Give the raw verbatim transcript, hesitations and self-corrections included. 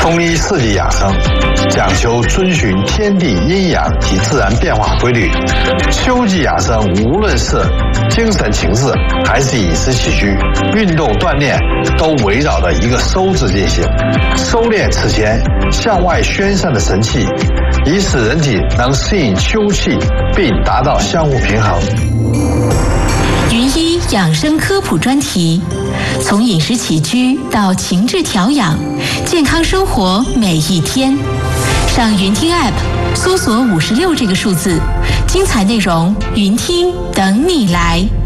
中医四季养生讲求遵循天地阴阳及自然变化规律，秋季养生无论是精神情志还是饮食起居、运动锻炼，都围绕着一个收字进行，收敛此前向外宣散的神气，以使人体能适应秋气，并达到相互平衡。 云医养生科普专题，从饮食起居到情志调养，健康生活每一天。上云听 App 搜索五十六这个数字，精彩内容云听等你来。